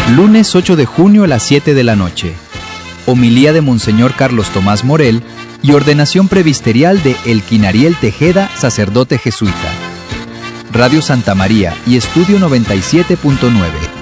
Lunes 8 de junio a las 7 de la noche. Homilía de Monseñor Carlos Tomás Morel y ordenación presbiterial de Elkin Ariel Tejeda, sacerdote jesuita. Radio Santa María y Estudio 97.9.